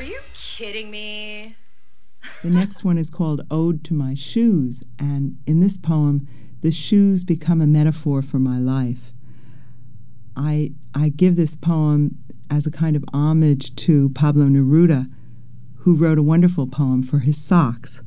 Are you kidding me? The next one is called Ode to My Shoes, and in this poem, the shoes become a metaphor for my life. I give this poem as a kind of homage to Pablo Neruda, who wrote a wonderful poem for his socks.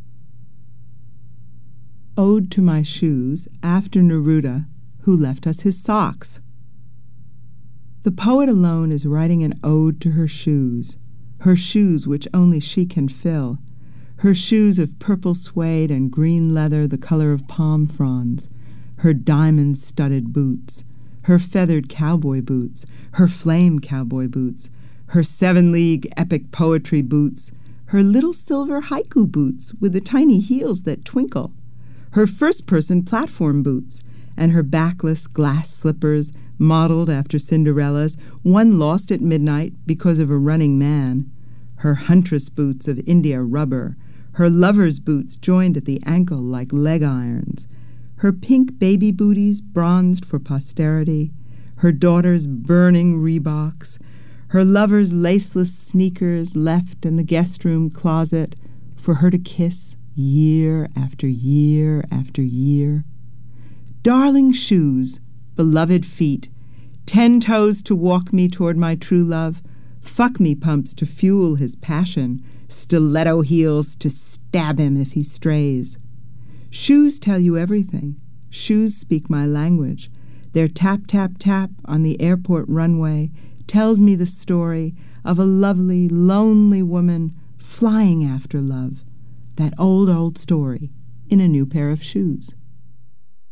Ode to My Shoes, after Neruda, who left us his socks. The poet alone is writing an ode to her shoes which only she can fill, her shoes of purple suede and green leather the color of palm fronds, her diamond-studded boots, her feathered cowboy boots, her flame cowboy boots, her 7-league epic poetry boots, her little silver haiku boots with the tiny heels that twinkle, her first-person platform boots, and her backless glass slippers modeled after Cinderella's, one lost at midnight because of a running man, her huntress boots of India rubber, her lover's boots joined at the ankle like leg irons, her pink baby booties bronzed for posterity, her daughter's burning Reeboks, her lover's laceless sneakers left in the guest room closet for her to kiss year after year after year. Darling shoes, beloved feet, 10 toes to walk me toward my true love, fuck me pumps to fuel his passion, stiletto heels to stab him if he strays. Shoes tell you everything. Shoes speak my language. Their tap, tap, tap on the airport runway tells me the story of a lovely, lonely woman flying after love. That old, old story in a new pair of shoes.